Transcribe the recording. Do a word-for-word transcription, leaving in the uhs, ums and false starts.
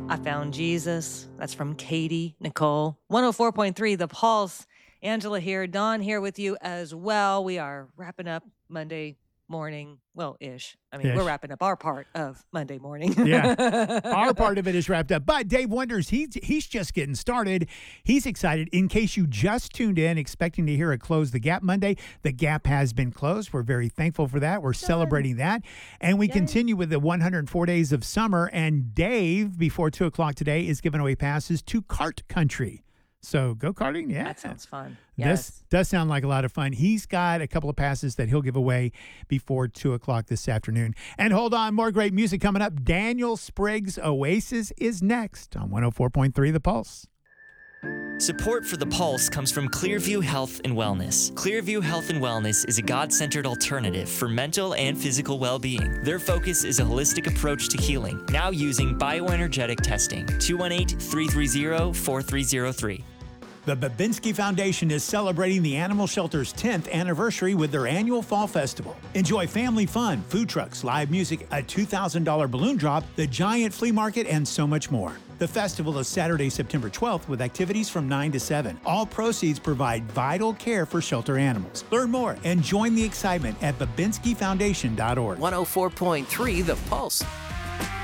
I Found Jesus. That's from Katie Nicole. one oh four point three The Pulse. Angela here. Dawn here with you as well. We are wrapping up Monday morning. Well, ish. I mean, Ish. we're wrapping up our part of Monday morning. Yeah. Our part of it is wrapped up. But Dave wonders, he's, he's just getting started. He's excited. In case you just tuned in expecting to hear it close the Gap Monday, the Gap has been closed. We're very thankful for that. We're Done. celebrating that. And we Yay. continue with the one hundred four days of summer. And Dave, before two o'clock today, is giving away passes to Kart Country. So go karting, yeah. That sounds fun. This Yes. does sound like a lot of fun. He's got a couple of passes that he'll give away before two o'clock this afternoon. And hold on, more great music coming up. Daniel Spriggs' Oasis is next on one oh four point three The Pulse. Support for The Pulse comes from Clearview Health and Wellness. Clearview Health and Wellness is a God-centered alternative for mental and physical well-being. Their focus is a holistic approach to healing, now using bioenergetic testing. two one eight, three three zero, four three zero three. The Babinski Foundation is celebrating the Animal Shelter's tenth anniversary with their annual Fall Festival. Enjoy family fun, food trucks, live music, a two thousand dollars balloon drop, the giant flea market, and so much more. The festival is Saturday, September twelfth, with activities from nine to seven. All proceeds provide vital care for shelter animals. Learn more and join the excitement at babinski foundation dot org. one oh four point three The Pulse.